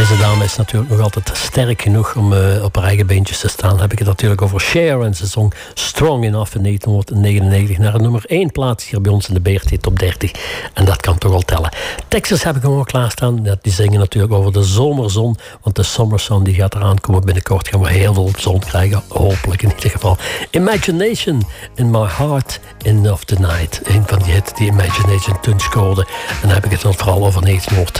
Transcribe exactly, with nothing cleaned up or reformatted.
Deze dame is natuurlijk nog altijd sterk genoeg om uh, op haar eigen beentjes te staan. Dan heb ik het natuurlijk over Cher en ze zong Strong Enough in negentien negenennegentig naar een nummer één plaats hier bij ons in de B R T Top dertig. En dat kan toch al tellen. Texas heb ik hem ook klaarstaan. Ja, die zingen natuurlijk over de zomerzon, want de Summer Sun die gaat eraan komen binnenkort. Gaan we heel veel zon krijgen, hopelijk in ieder geval. Imagination in My Heart in of the Night. Een van die hits die Imagination toen scoorde. En dan heb ik het dan vooral over negentien